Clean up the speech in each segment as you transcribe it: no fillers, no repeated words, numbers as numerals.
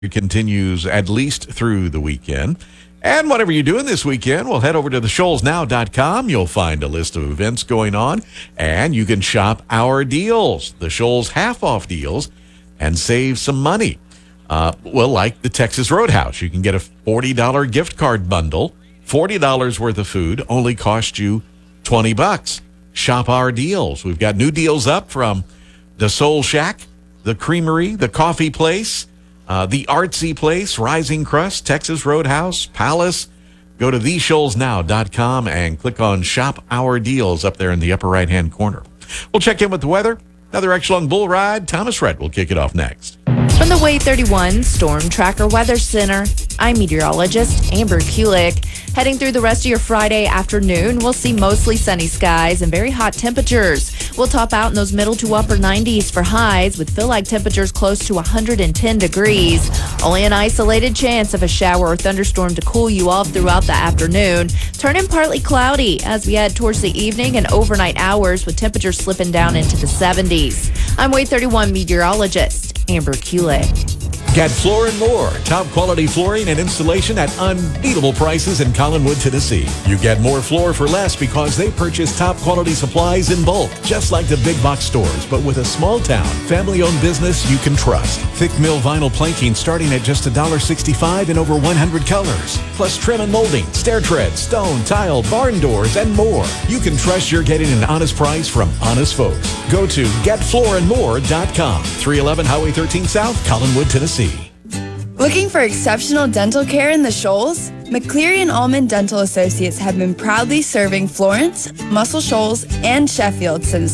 It continues at least through the weekend. And whatever you're doing this weekend, well, head over to theshoalsnow.com. You'll find a list of events going on, and you can shop our deals, the Shoals half-off deals, and save some money. Like the Texas Roadhouse. You can get a $40 gift card bundle. $40 worth of food only cost you $20. Shop our deals. We've got new deals up from the Soul Shack, the Creamery, the Coffee Place, the Artsy Place, Rising Crust, Texas Roadhouse, Palace. Go to theshoalsnow.com and click on Shop Our Deals up there in the upper right-hand corner. We'll check in with the weather. Another Exelon Bull Ride. Thomas Rhett will kick it off next. From the Wave 31 Storm Tracker Weather Center, I'm meteorologist Amber Kulik. Heading through the rest of your Friday afternoon, we'll see mostly sunny skies and very hot temperatures. We'll top out in those middle to upper 90s for highs with feel-like temperatures close to 110 degrees. Only an isolated chance of a shower or thunderstorm to cool you off throughout the afternoon. Turning partly cloudy as we head towards the evening and overnight hours with temperatures slipping down into the 70s. I'm Wave 31 meteorologist Amber Kulik. Get Floor & More, top quality flooring and installation at unbeatable prices in Collinwood, Tennessee. You get more floor for less because they purchase top quality supplies in bulk, just like the big box stores, but with a small town, family-owned business you can trust. Thick mill vinyl planking starting at just $1.65 in over 100 colors. Plus trim and molding, stair treads, stone, tile, barn doors, and more. You can trust you're getting an honest price from honest folks. Go to getfloorandmore.com, 311 Highway 13 South, Collinwood, Tennessee. Looking for exceptional dental care in the Shoals? McCleary and Allman Dental Associates have been proudly serving Florence, Muscle Shoals, and Sheffield since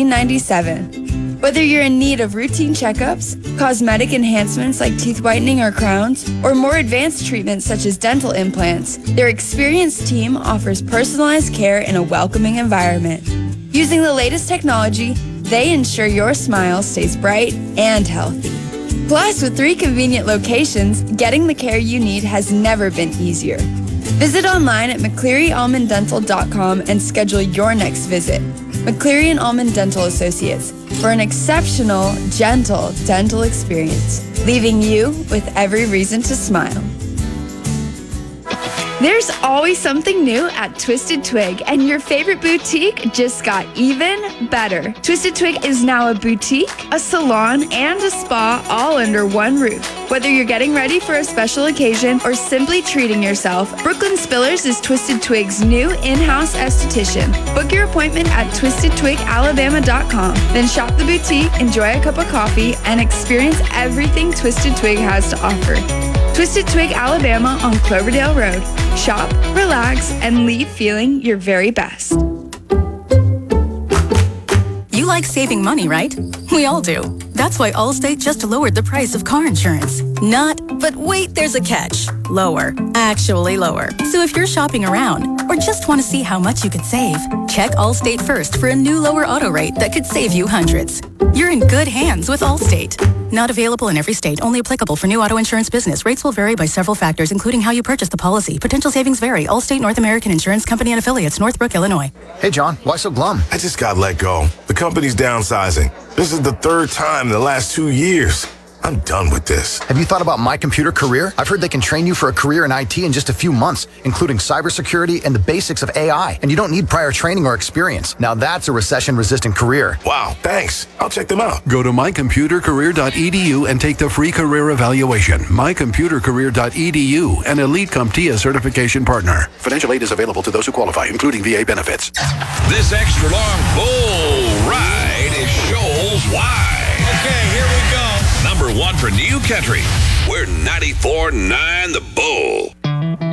1997. Whether you're in need of routine checkups, cosmetic enhancements like teeth whitening or crowns, or more advanced treatments such as dental implants, their experienced team offers personalized care in a welcoming environment. Using the latest technology, they ensure your smile stays bright and healthy. Plus, with 3 convenient locations, getting the care you need has never been easier. Visit online at McClearyAllmanDental.com and schedule your next visit. McCleary and Allman Dental Associates for an exceptional, gentle dental experience, leaving you with every reason to smile. There's always something new at Twisted Twig, and your favorite boutique just got even better. Twisted Twig is now a boutique, a salon, and a spa all under one roof. Whether you're getting ready for a special occasion or simply treating yourself, Brooklyn Spillers is Twisted Twig's new in-house esthetician. Book your appointment at twistedtwigalabama.com. Then shop the boutique, enjoy a cup of coffee, and experience everything Twisted Twig has to offer. Twisted Twig Alabama on Cloverdale Road. Shop, relax, and leave feeling your very best. You like saving money, right? We all do. That's why Allstate just lowered the price of car insurance. But wait, there's a catch. Lower. Actually lower. So if you're shopping around or just want to see how much you could save, check Allstate first for a new lower auto rate that could save you hundreds. You're in good hands with Allstate. Not available in every state. Only applicable for new auto insurance business. Rates will vary by several factors, including how you purchase the policy. Potential savings vary. Allstate North American Insurance Company and Affiliates, Northbrook, Illinois. Hey, John. Why so glum? I just got let go. The company's downsizing. This is the 3rd time in the last 2 years. I'm done with this. Have you thought about My Computer Career? I've heard they can train you for a career in IT in just a few months, including cybersecurity and the basics of AI. And you don't need prior training or experience. Now that's a recession-resistant career. Wow, thanks. I'll check them out. Go to mycomputercareer.edu and take the free career evaluation. mycomputercareer.edu, an Elite CompTIA certification partner. Financial aid is available to those who qualify, including VA benefits. This extra long bull ride is Shoals wide. Okay, here we go. Number 1 for New Country. We're 94.9 The Bull.